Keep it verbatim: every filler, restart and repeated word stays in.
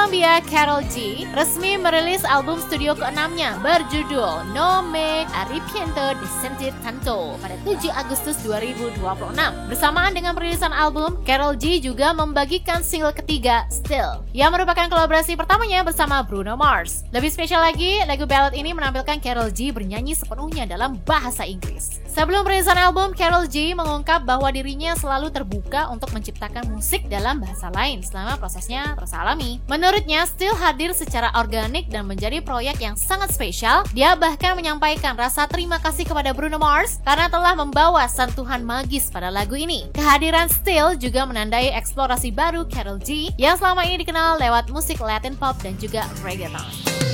Columbia, Karol G resmi merilis album studio keenamnya berjudul No Me Arrepiento de Sentir Tanto pada tujuh Agustus dua ribu dua puluh enam. Bersamaan dengan perilisan album, Karol G juga membagikan single ketiga Still, yang merupakan kolaborasi pertamanya bersama Bruno Mars. Lebih spesial lagi, lagu ballad ini menampilkan Karol G bernyanyi sepenuhnya dalam bahasa Inggris. Sebelum perilisan album, Karol G mengungkap bahwa dirinya selalu terbuka untuk menciptakan musik dalam bahasa lain selama prosesnya terasa alami. Menurutnya, Still hadir secara organik dan menjadi proyek yang sangat spesial. Dia bahkan menyampaikan rasa terima kasih kepada Bruno Mars karena telah membawa sentuhan magis pada lagu ini. Kehadiran Still juga menandai eksplorasi baru Karol G yang selama ini dikenal lewat musik Latin pop dan juga reggaeton.